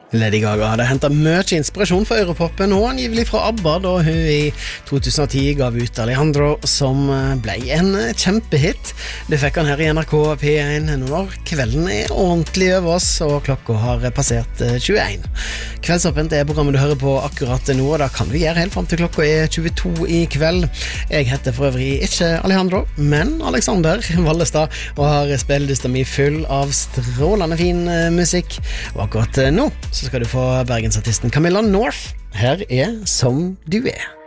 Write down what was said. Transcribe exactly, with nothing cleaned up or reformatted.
Lady Gaga hadde hentet mye inspirasjon fra Europoppen og angivelig fra ABBA da hun i to tusen og ti gav ut Alejandro som ble en kjempehit. Det fikk han her i N R K P én når kvelden er ordentlig over oss og klokka har passert tjueen. Kveldsåpent er programmet du hører på akkurat nå, og da kan du gjøre helt frem til klokka er tjueto i kveld. Jeg heter for øvrig ikke Alejandro, men Alexander Vallestad, og har spillelista mi full av strålende fin musikk. Og akkurat nå så skal du få bergensartisten Camilla North. Her er Som du er.